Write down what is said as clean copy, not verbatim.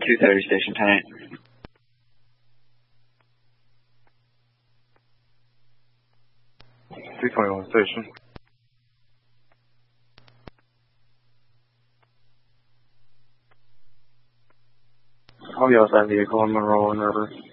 230 Station 10. Station. Oh, yes, that vehicle in Monroe and River.